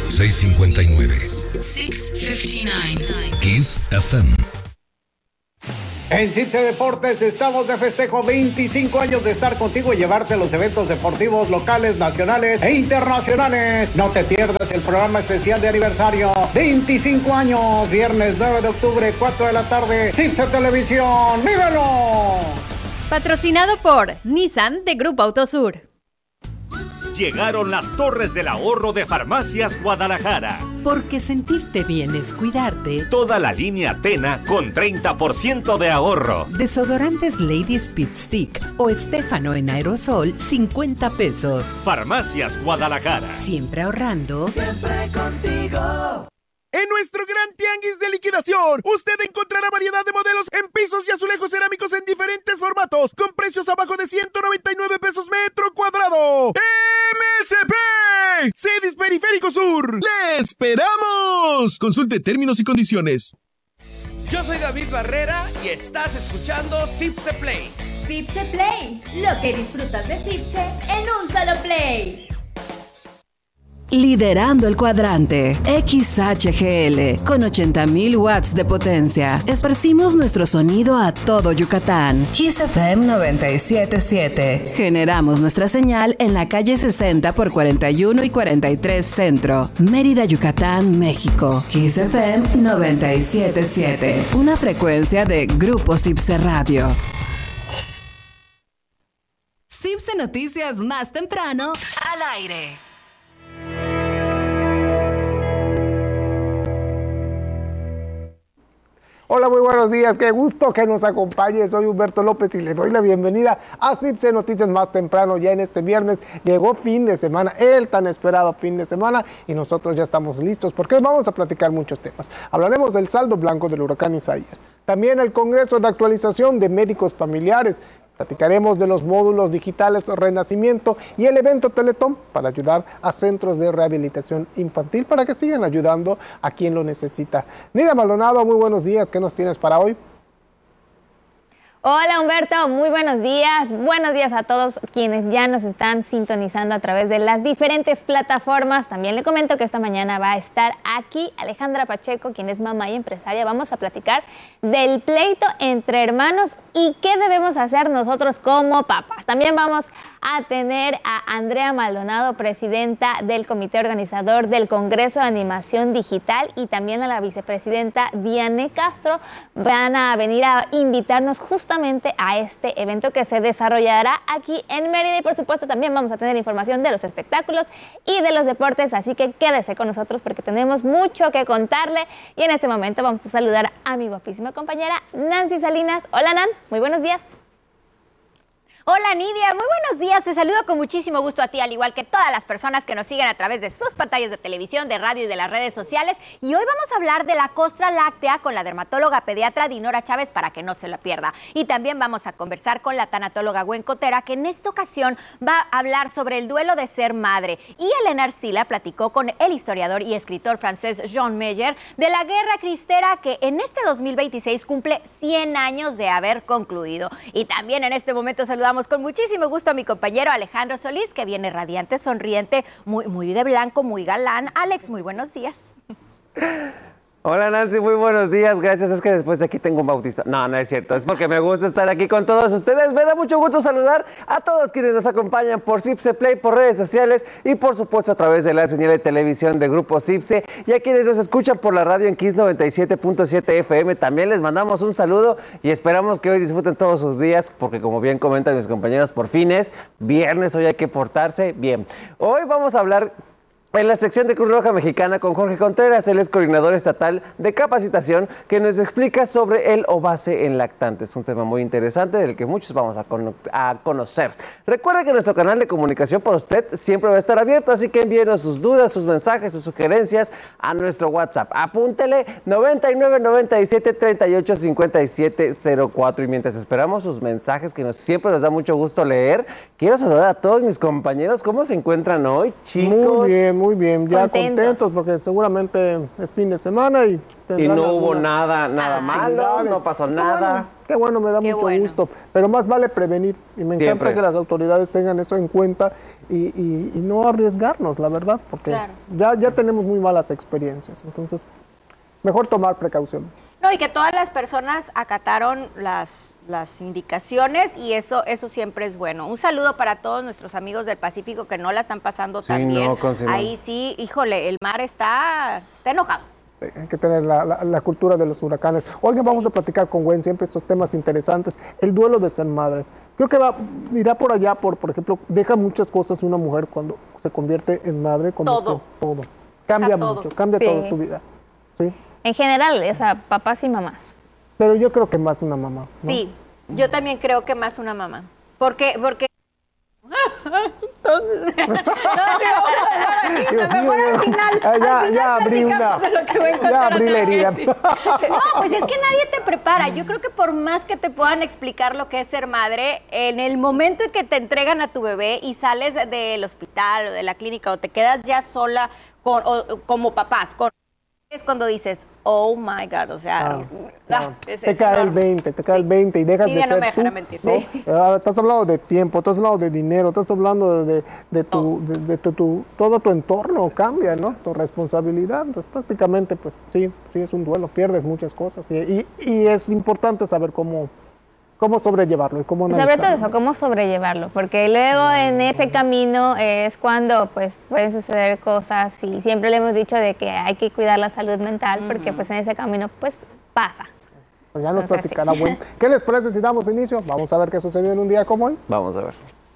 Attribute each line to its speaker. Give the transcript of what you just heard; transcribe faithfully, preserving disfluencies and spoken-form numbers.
Speaker 1: seiscientos cincuenta y nueve.
Speaker 2: seiscientos cincuenta y nueve.
Speaker 1: Kiss F M.
Speaker 3: En Cipse Deportes estamos de festejo, veinticinco años de estar contigo y llevarte a los eventos deportivos locales, nacionales e internacionales. No te pierdas el programa especial de aniversario, veinticinco años, viernes nueve de octubre, cuatro de la tarde, Cipse Televisión, ¡vívelo!
Speaker 4: Patrocinado por Nissan de Grupo Autosur.
Speaker 5: Llegaron las Torres del Ahorro de Farmacias Guadalajara.
Speaker 6: Porque sentirte bien es cuidarte.
Speaker 5: Toda la línea Tena con treinta por ciento de ahorro.
Speaker 6: Desodorantes Lady Speed Stick o Estefano en aerosol, cincuenta pesos.
Speaker 5: Farmacias Guadalajara.
Speaker 6: Siempre ahorrando.
Speaker 7: Siempre contigo.
Speaker 8: En nuestro gran tianguis de liquidación, usted encontrará variedad de modelos en pisos y azulejos cerámicos en diferentes formatos, con precios abajo de ciento noventa y nueve pesos metro cuadrado. ¡M S P! Cedis Periférico Sur. ¡Le esperamos! Consulte términos y condiciones.
Speaker 9: Yo soy David Barrera y estás escuchando Cipse Play.
Speaker 10: Cipse Play, lo que disfrutas de Cipse en un solo play.
Speaker 11: Liderando el cuadrante, X H G L, con ochenta mil watts de potencia. Esparcimos nuestro sonido a todo Yucatán. Kiss F M noventa y siete punto siete. Generamos nuestra señal en la calle sesenta por cuarenta y uno y cuarenta y tres Centro, Mérida, Yucatán, México. Kiss F M noventa y siete punto siete. Una frecuencia de Grupo Cipse Radio. Cipse Noticias más temprano al aire.
Speaker 3: Hola, muy buenos días, qué gusto que nos acompañe, soy Humberto López y le doy la bienvenida a Cipse Noticias más temprano. Ya en este viernes llegó fin de semana, el tan esperado fin de semana, y nosotros ya estamos listos porque hoy vamos a platicar muchos temas. Hablaremos del saldo blanco del huracán Isaías, también el Congreso de Actualización de Médicos Familiares. Platicaremos de los módulos digitales Renacimiento y el evento Teletón para ayudar a centros de rehabilitación infantil para que sigan ayudando a quien lo necesita. Nidia Maldonado, muy buenos días. ¿Qué nos tienes para hoy?
Speaker 12: Hola Humberto, muy buenos días. Buenos días a todos quienes ya nos están sintonizando a través de las diferentes plataformas. También le comento que esta mañana va a estar aquí Alejandra Pacheco, quien es mamá y empresaria. Vamos a platicar del pleito entre hermanos y qué debemos hacer nosotros como papás. También vamos a tener a Andrea Maldonado, presidenta del comité organizador del Congreso de Animación Digital, y también a la vicepresidenta Diane Castro. Van a venir a invitarnos justamente a este evento que se desarrollará aquí en Mérida, y por supuesto también vamos a tener información de los espectáculos y de los deportes, así que quédese con nosotros porque tenemos mucho que contarle. Y en este momento vamos a saludar a mi guapísima compañera Nancy Salinas. Hola Nan, muy buenos días.
Speaker 13: Hola Nidia, muy buenos días, te saludo con muchísimo gusto a ti, al igual que todas las personas que nos siguen a través de sus pantallas de televisión, de radio y de las redes sociales. Y hoy vamos a hablar de la costra láctea con la dermatóloga pediatra Dinora Chávez para que no se la pierda. Y también vamos a conversar con la tanatóloga Gwen Cotera, que en esta ocasión va a hablar sobre el duelo de ser madre. Y Elena Arcila platicó con el historiador y escritor francés Jean Meyer de la Guerra Cristera, que en este dos mil veintiséis cumple cien años de haber concluido. Y también en este momento saludamos con muchísimo gusto a mi compañero Alejandro Solís, que viene radiante, sonriente, muy, muy de blanco, muy galán. Alex, muy buenos días.
Speaker 14: Hola Nancy, muy buenos días, gracias, es que después de aquí tengo un bautizo. No, no es cierto, es porque me gusta estar aquí con todos ustedes. Me da mucho gusto saludar a todos quienes nos acompañan por Cipse Play, por redes sociales y por supuesto a través de la señal de televisión de Grupo Cipse, y a quienes nos escuchan por la radio en Kiss noventa y siete punto siete F M. También les mandamos un saludo y esperamos que hoy disfruten todos sus días, porque como bien comentan mis compañeros, por fin es viernes, hoy hay que portarse bien. Hoy vamos a hablar en la sección de Cruz Roja Mexicana con Jorge Contreras, él es coordinador estatal de capacitación, que nos explica sobre el OVACE en lactantes, un tema muy interesante del que muchos vamos a, con a conocer. Recuerde que nuestro canal de comunicación para usted siempre va a estar abierto, así que envíenos sus dudas, sus mensajes, sus sugerencias a nuestro WhatsApp. Apúntele noventa y nueve noventa y siete treinta y ocho cincuenta y siete cero cuatro, y mientras esperamos sus mensajes, que nos, siempre nos da mucho gusto leer, quiero saludar a todos mis compañeros. ¿Cómo se encuentran hoy, chicos?
Speaker 3: Muy bien, muy bien, ya
Speaker 12: contentos,
Speaker 3: contentos porque seguramente es fin de semana y...
Speaker 14: Y no hubo nada, nada malo, no pasó nada.
Speaker 3: Bueno, Qué bueno, me da
Speaker 13: Qué
Speaker 3: mucho
Speaker 13: bueno.
Speaker 3: gusto. Pero más vale prevenir. Y me encanta
Speaker 14: Siempre.
Speaker 3: que las autoridades tengan eso en cuenta y, y- y no arriesgarnos, la verdad, porque
Speaker 13: Claro.
Speaker 3: ya, ya tenemos muy malas experiencias. Entonces, mejor tomar precaución.
Speaker 13: No, y que todas las personas acataron las, las indicaciones y eso, eso siempre es bueno. Un saludo para todos nuestros amigos del Pacífico que no la están pasando
Speaker 14: Sí,
Speaker 13: tan bien.
Speaker 14: no, con Simón.
Speaker 13: Ahí sí, híjole, el mar está, está enojado.
Speaker 3: Sí, hay que tener la, la- la cultura de los huracanes. Oigan, vamos a platicar con Gwen siempre estos temas interesantes. El duelo de ser madre. Creo que va, irá por allá, por, por ejemplo, deja muchas cosas una mujer cuando se convierte en madre. Como
Speaker 13: Todo.
Speaker 3: que todo. Cambia
Speaker 13: todo.
Speaker 3: mucho, cambia
Speaker 12: Sí.
Speaker 3: toda tu vida. Sí.
Speaker 12: En general, o sea, papás y mamás.
Speaker 3: Pero yo creo que más una mamá, ¿no?
Speaker 13: Sí, yo también creo que más una mamá. Porque, porque
Speaker 3: Dios mío,
Speaker 13: mejor al final,
Speaker 3: ah, ya,
Speaker 13: al final
Speaker 3: ya abrí una,
Speaker 13: platicamos de lo que voy a contar
Speaker 3: ya abrí la
Speaker 13: otra
Speaker 3: herida.
Speaker 13: vez. No, pues es que nadie te prepara. Yo creo que por más que te puedan explicar lo que es ser madre, en el momento en que te entregan a tu bebé y sales del hospital o de la clínica o te quedas ya sola con, o, como papás, con, es cuando dices, oh my God, o sea,
Speaker 3: Ah,
Speaker 13: ah,
Speaker 3: claro.
Speaker 13: es-
Speaker 3: te
Speaker 13: es
Speaker 3: cae el
Speaker 13: enorme.
Speaker 3: veinte, te cae el veinte y dejas
Speaker 13: Lidia
Speaker 3: de
Speaker 13: no
Speaker 3: ser
Speaker 13: me dejará
Speaker 3: tú,
Speaker 13: mentir.
Speaker 3: ¿no?
Speaker 13: Sí.
Speaker 3: Ah, estás hablando de tiempo, estás hablando de dinero, estás hablando de, de, de tu, de, de tu, tu- todo tu entorno cambia, ¿no? Tu responsabilidad. Entonces, prácticamente, pues sí, sí es un duelo, pierdes muchas cosas y, y, y es importante saber cómo, cómo sobrellevarlo y cómo
Speaker 12: Sobre
Speaker 3: analizarlo.
Speaker 12: todo eso, cómo sobrellevarlo, porque luego en ese camino es cuando pues pueden suceder cosas y siempre le hemos dicho de que hay que cuidar la salud mental porque pues en ese camino pues pasa.
Speaker 3: Pues ya nos
Speaker 12: Entonces, sí.
Speaker 3: platicará Gwen. ¿Qué les parece si damos inicio? Vamos a ver qué sucedió en un día como hoy.
Speaker 14: Vamos a ver.